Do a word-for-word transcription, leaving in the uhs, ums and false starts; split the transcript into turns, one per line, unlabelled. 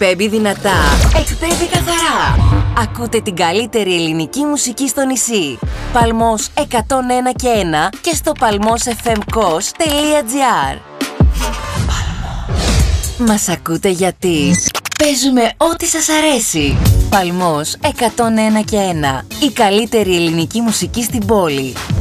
Εκπέμπει δυνατά, εκπέμπει καθαρά. Ακούτε την καλύτερη ελληνική μουσική στο νησί. Παλμός εκατόν ένα και ένα και στο palmosfmkos τελεία gr. Μας ακούτε γιατί παίζουμε ό,τι σας αρέσει. Παλμός εκατόν ένα και ένα. Η καλύτερη ελληνική μουσική στην πόλη.